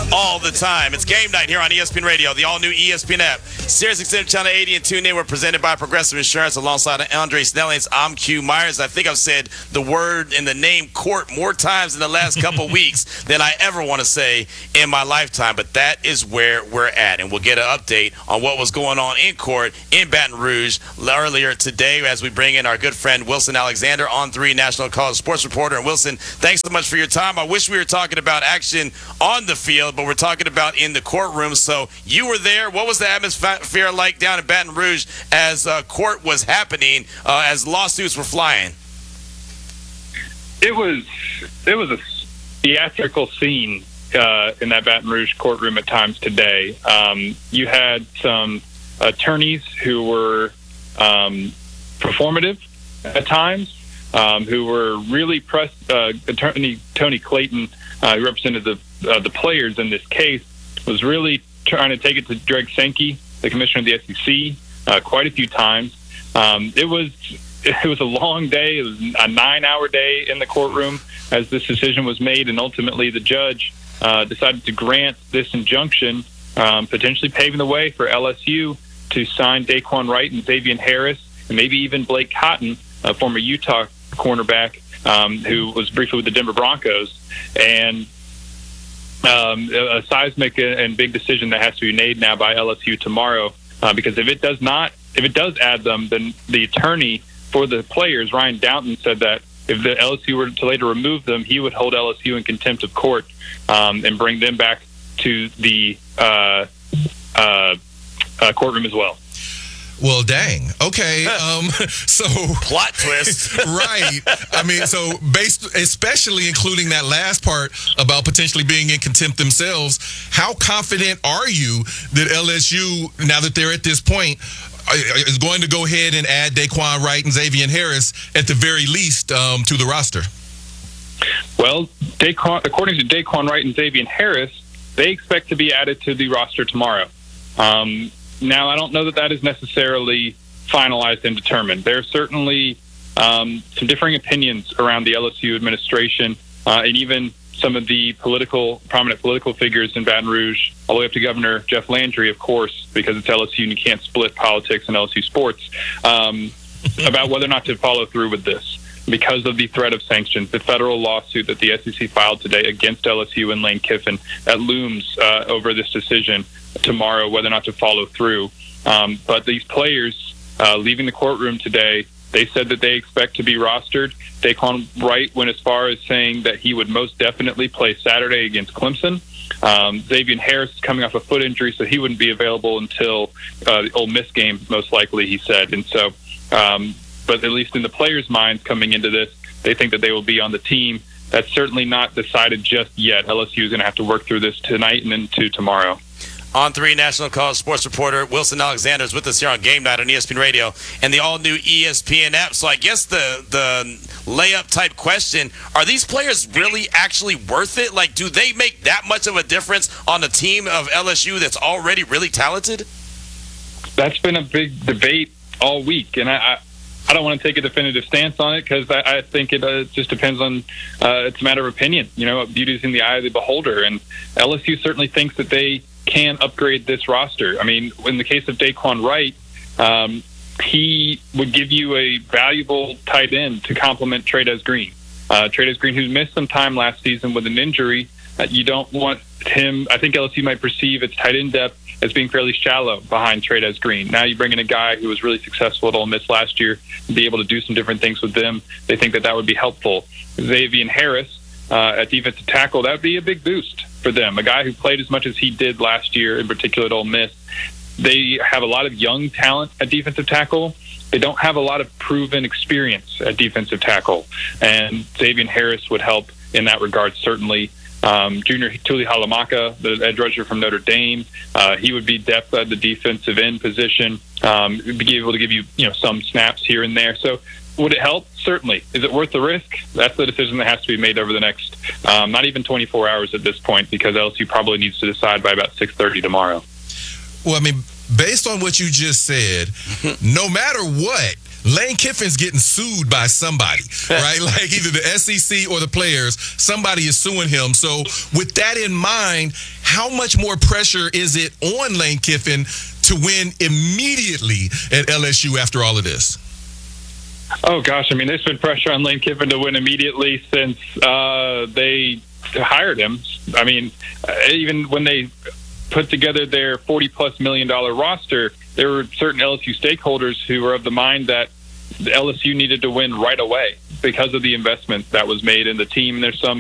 all the time. It's game night here on ESPN Radio, the all-new ESPN app. Sirius XM Channel 80 and tune in. We're presented by Progressive Insurance alongside Andre Snellings. I'm Q Myers. I think I've said the word and the name court more times in the last couple weeks than I ever want to say in my lifetime, but that is where we're at, and we'll get an update on what was going on in court in Baton Rouge earlier today as we bring in our good friend Wilson Alexander, On 3 National College sports reporter. And Wilson, thanks so much for your time. I wish we were talking about action on the field, but we're talking about in the courtroom. So you were there. What was the atmosphere like down in Baton Rouge as court was happening, as lawsuits were flying? It was a theatrical scene in that Baton Rouge courtroom at times today. You had some attorneys who were performative at times, who were really pressed. Attorney Tony Clayton, who represented the players in this case, was really trying to take it to Greg Sankey, the commissioner of the SEC, quite a few times. It was a long day. It was a 9-hour day in the courtroom as this decision was made, and ultimately the judge decided to grant this injunction, potentially paving the way for LSU to sign Daquan Wright and Xavier Harris, and maybe even Blake Cotton, a former Utah cornerback, who was briefly with the Denver Broncos. And a seismic and big decision that has to be made now by LSU tomorrow, because if it does add them, then the attorney for the players, Ryan Downton, said that if the LSU were to later remove them, he would hold LSU in contempt of court and bring them back to the courtroom as well. Well, dang. Okay. So plot twist. Right. I mean, so especially including that last part about potentially being in contempt themselves, how confident are you that LSU, now that they're at this point, is going to go ahead and add Daquan Wright and Xavier Harris at the very least to the roster? Well, according to Daquan Wright and Xavier Harris, they expect to be added to the roster tomorrow. Now, I don't know that is necessarily finalized and determined. There are certainly some differing opinions around the LSU administration and even some of the prominent political figures in Baton Rouge, all the way up to Governor Jeff Landry, of course, because it's LSU and you can't split politics and LSU sports, about whether or not to follow through with this because of the threat of sanctions, the federal lawsuit that the SEC filed today against LSU and Lane Kiffin that looms over this decision tomorrow, whether or not to follow through. But these players leaving the courtroom today, they said that they expect to be rostered. Daquan Wright went as far as saying that he would most definitely play Saturday against Clemson. Xavier Harris is coming off a foot injury, so he wouldn't be available until the Ole Miss game, most likely, he said. And so, but at least in the players' minds coming into this, they think that they will be on the team. That's certainly not decided just yet. LSU is going to have to work through this tonight and into tomorrow. On 3 National College sports reporter Wilson Alexander is with us here on Game Night on ESPN Radio and the all-new ESPN app. So I guess the layup type question, are these players really actually worth it? Like, do they make that much of a difference on a team of LSU that's already really talented? That's been a big debate all week, and I don't want to take a definitive stance on it because I think it just depends on it's a matter of opinion. You know, beauty is in the eye of the beholder, and LSU certainly thinks that they can upgrade this roster. I mean, in the case of Daquan Wright, he would give you a valuable tight end to complement Trey'Dez Green. Trey'Dez Green, who missed some time last season with an injury, you don't want him. I think LSU might perceive its tight end depth as being fairly shallow behind Trey'Dez Green. Now you bring in a guy who was really successful at Ole Miss last year and be able to do some different things with them. They think that would be helpful. Xavier Harris at defensive tackle, that would be a big boost for them. A guy who played as much as he did last year, in particular at Ole Miss. They have a lot of young talent at defensive tackle. They don't have a lot of proven experience at defensive tackle. And Xavier Harris would help in that regard, certainly. Junior Tuli Halamaka, the edge rusher from Notre Dame, he would be depth at the defensive end position, be able to give you some snaps here and there. So would it help? Certainly. Is it worth the risk? That's the decision that has to be made over the next not even 24 hours at this point, because LSU probably needs to decide by about 6:30 tomorrow. Well, I mean, based on what you just said, no matter what, Lane Kiffin's getting sued by somebody, right? Like either the SEC or the players. Somebody is suing him. So with that in mind, how much more pressure is it on Lane Kiffin to win immediately at LSU after all of this? Oh, gosh. I mean, there's been pressure on Lane Kiffin to win immediately since they hired him. I mean, even when they put together their $40+ million roster, there were certain LSU stakeholders who were of the mind that the LSU needed to win right away because of the investment that was made in the team. There's some